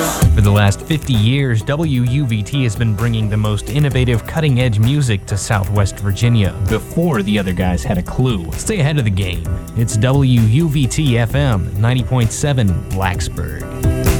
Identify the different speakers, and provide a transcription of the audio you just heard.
Speaker 1: For the last 50 years, WUVT has been bringing the most innovative, cutting-edge music to Southwest Virginia, before the other guys had a clue. Stay ahead of the game. It's WUVT FM 90.7 Blacksburg.